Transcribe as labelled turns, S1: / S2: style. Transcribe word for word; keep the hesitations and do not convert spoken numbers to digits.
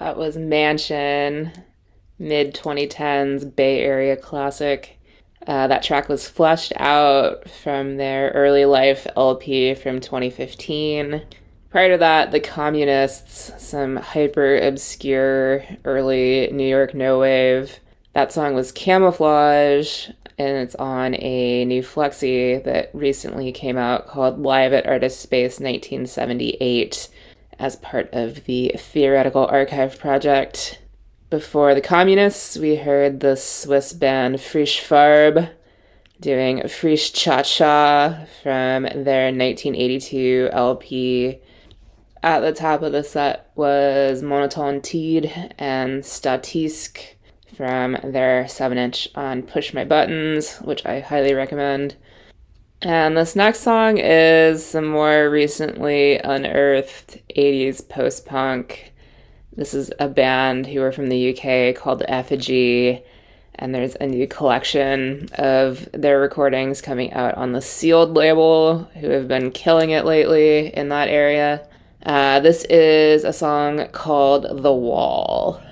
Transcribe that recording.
S1: That was Mansion, mid twenty tens Bay Area classic. Uh, that track was fleshed out from their early life L P from twenty fifteen. Prior to that, The Communists, some hyper obscure early New York no wave. That song was Camouflage, and it's on a new flexi that recently came out called Live at Artist Space nineteen seventy-eight as part of the Theoretical Archive project. Before The Communists, we heard the Swiss band Frisch Farbe doing Frisch Cha Cha from their nineteen eighty-two L P. At the top of the set was Monotone Tied and Statisque from their seven inch on Push My Buttons, which I highly recommend. And this next song is some more recently unearthed eighties post-punk. This is a band who are from the U K called Effigy, and there's a new collection of their recordings coming out on the Sealed label, who have been killing it lately in that area. Uh, this is a song called The Wall.